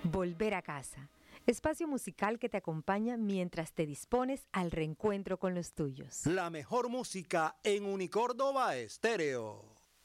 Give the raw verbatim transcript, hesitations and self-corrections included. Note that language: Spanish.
Volver a casa. Espacio musical que te acompaña mientras te dispones al reencuentro con los tuyos. La mejor música en Unicórdoba Estéreo.